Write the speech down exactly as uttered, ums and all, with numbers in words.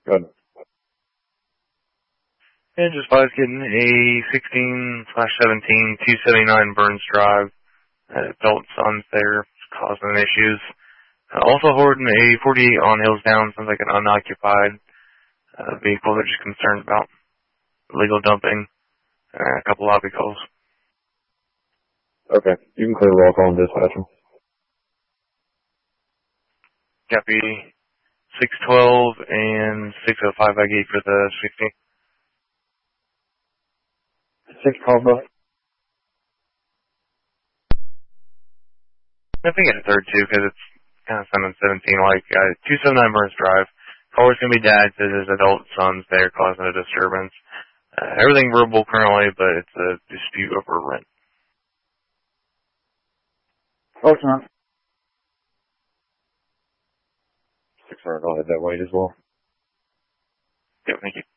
Good. And just I was getting a sixteen slash seventeen two seventy-nine Burns Drive. Uh, adult sons there causing issues. Uh, also hoarding a forty-eight on Hills Down. Sounds like an unoccupied uh, vehicle. They're just concerned about illegal dumping. Uh, a couple lobby calls. Okay. You can clear roll call and dispatch them. Copy six twelve and six oh five I gave for the sixteen. Six twelve, bro. I think it's a third too, because it's kind of sounding seventeen, like uh, two seventy-nine Burns Drive. Caller's going to be dad, says his adult son's there causing a disturbance. Uh, everything verbal currently, but it's a dispute over rent. Okay, man. six hundred, I'll head that way as well. Yeah, thank you.